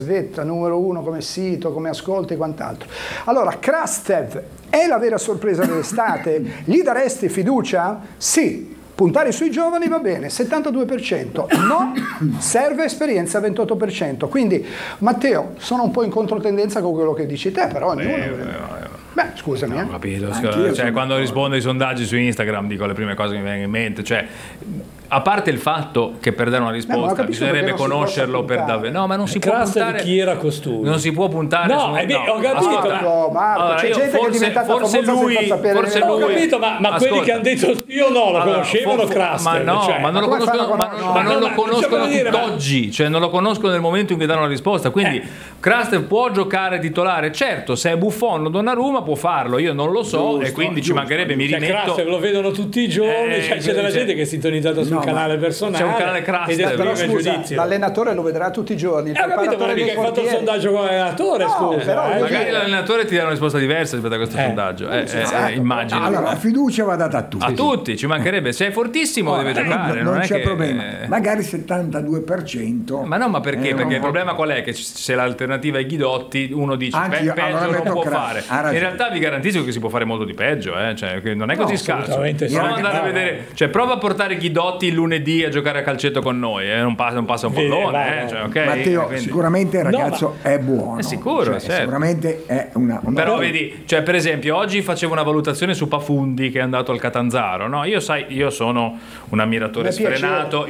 Svetta, numero 1 come sito, come ascolti e quant'altro. Allora, Krastev è la vera sorpresa dell'estate? Gli daresti fiducia? Sì. Puntare sui giovani va bene, 72%, no, serve esperienza 28%. Quindi Matteo, sono un po' in controtendenza con quello che dici te, però beh, scusami. Ho capito, cioè, quando rispondo ai sondaggi su Instagram dico le prime cose che mi vengono in mente, cioè a parte il fatto che per dare una risposta bisognerebbe conoscerlo per davvero. No, ma non si può puntare. Chi era costui? Non si può puntare. No, ho capito. No, Marco, c'è gente che è diventata forse lui, ho capito, ma quelli che hanno detto io no, lo conoscevano Krastev. Ma no, cioè, ma non lo conoscono tutt'oggi, cioè non lo conoscono nel momento in cui danno la risposta. Quindi Krastev può giocare titolare? Certo, se è Buffon o Donnarumma può farlo, io non lo so, e quindi ci mancherebbe, mi rimetto. Krastev lo vedono tutti i giorni, c'è della gente che è sintonizzata sul canale personale. C'è un canale Krastev. Però scusa, l'allenatore lo vedrà tutti i giorni. Ho capito, ma mica hai fatto il sondaggio con l'allenatore, scusa. Magari l'allenatore ti dà una risposta diversa rispetto a questo sondaggio, immagino. Allora, la fiducia va data a tutti. A tutti, ci mancherebbe. Se è fortissimo deve giocare. Non è c'è che, problema. Magari 72%. Ma no, ma perché? Perché il problema qual è? Che se l'alternativa è Ghidotti, uno dice peggio non può fare. In realtà vi garantisco che si può fare molto di peggio, cioè, che non è così scarso. Prova andare a vedere, cioè prova a portare Ghidotti il lunedì a giocare a calcetto con noi, non passa un pallone. Cioè, okay? Matteo, quindi sicuramente il ragazzo è buono. È sicuro, certo. Sicuramente è una però vedi, cioè per esempio oggi facevo una valutazione su Pafundi che è andato al Catanzaro, no? Io sono un ammiratore sfrenato,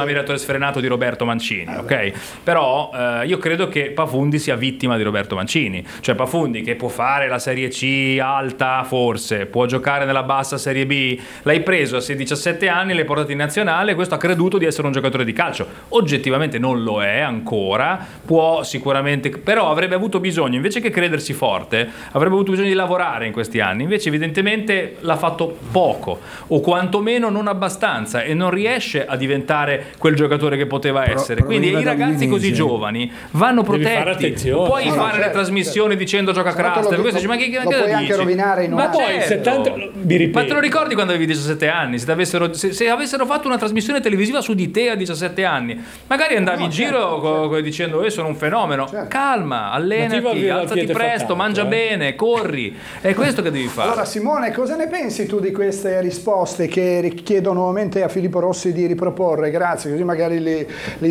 di Roberto Mancini, ok? Però io credo che Pafundi sia vittima di Roberto Mancini, cioè Pafundi che può fare la Serie C alta, forse può giocare nella bassa Serie B, l'hai preso a 17 anni, l'hai portato in nazionale, questo ha creduto di essere un giocatore di calcio, oggettivamente non lo è ancora, può sicuramente, però avrebbe avuto bisogno, invece che credersi forte, avrebbe avuto bisogno di lavorare in questi anni, invece evidentemente l'ha fatto poco, o quantomeno non abbastanza, e non riesce a diventare quel giocatore che poteva essere. Quindi i ragazzi così giovani vanno protetti. Puoi fare le trasmissioni dicendo gioca Krastev, questo dice, ma che lo puoi anche rovinare in ma poi 70, ma te lo ricordi quando avevi 17 anni? Se avessero fatto una trasmissione televisiva su di te a 17 anni, magari andavi in giro dicendo sono un fenomeno. Calma, allenati, alzati presto, mangia bene, corri, è questo che devi fare. Allora Simone, cosa ne pensi tu di queste risposte che richiedono nuovamente a Filippo Rossi di riproporre? Grazie, così magari li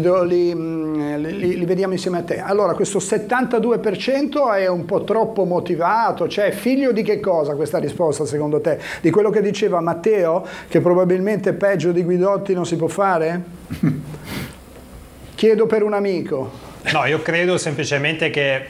vediamo insieme a te. Allora, questo 72% è un po' troppo motivato, cioè figlio di che cosa questa risposta secondo te? Di quello che diceva Matteo, che probabilmente peggio di Guidotti non si può fare? Chiedo per un amico. No, io credo semplicemente che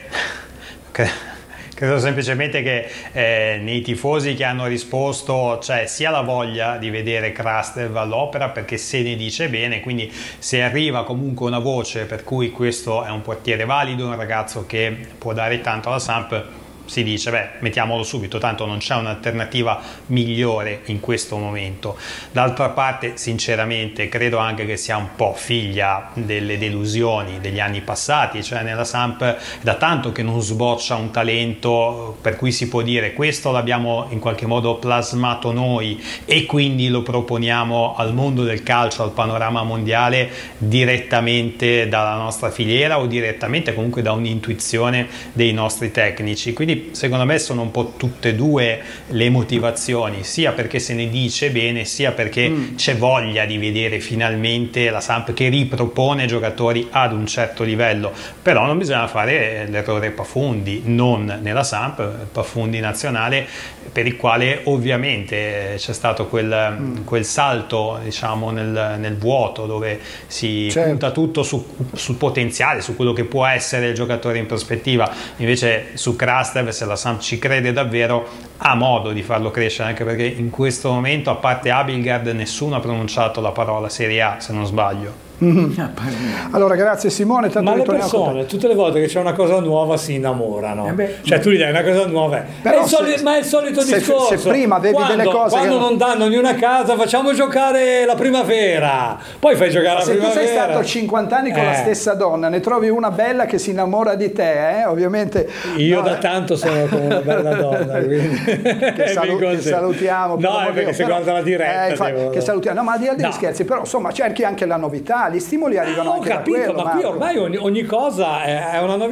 nei tifosi che hanno risposto c'è sia la voglia di vedere Krastev all'opera perché se ne dice bene, quindi se arriva comunque una voce per cui questo è un portiere valido, un ragazzo che può dare tanto alla Samp, si dice beh, mettiamolo subito, tanto non c'è un'alternativa migliore in questo momento. D'altra parte sinceramente credo anche che sia un po' figlia delle delusioni degli anni passati, cioè nella Samp è da tanto che non sboccia un talento per cui si può dire questo l'abbiamo in qualche modo plasmato noi e quindi lo proponiamo al mondo del calcio, al panorama mondiale direttamente dalla nostra filiera o direttamente comunque da un'intuizione dei nostri tecnici. Quindi secondo me sono un po' tutte e due le motivazioni, sia perché se ne dice bene, sia perché c'è voglia di vedere finalmente la Samp che ripropone giocatori ad un certo livello. Però non bisogna fare l'errore Pafundi, non nella Samp, Pafundi nazionale, per il quale ovviamente c'è stato quel salto, diciamo, nel vuoto, dove si punta tutto sul potenziale, su quello che può essere il giocatore in prospettiva. Invece su Krastev, se la Samp ci crede davvero, ha modo di farlo crescere, anche perché in questo momento, a parte Abildgaard, nessuno ha pronunciato la parola Serie A, se non sbaglio. Allora grazie Simone, tanto ma le persone tutte le volte che c'è una cosa nuova si innamorano, cioè tu gli dai una cosa nuova, ma è il solito discorso. Se prima avevi delle cose quando non danno di una casa, facciamo giocare la primavera, poi fai giocare la primavera. Se tu sei stato 50 anni con la stessa donna, ne trovi una bella che si innamora di te, ovviamente io da tanto sono con una bella donna, quindi che salutiamo, no, è perché se guarda la diretta che salutiamo, no, ma al di là degli scherzi, però insomma cerchi anche la novità, gli stimoli arrivano anche da quello. Ma qui ormai ogni cosa è una novità.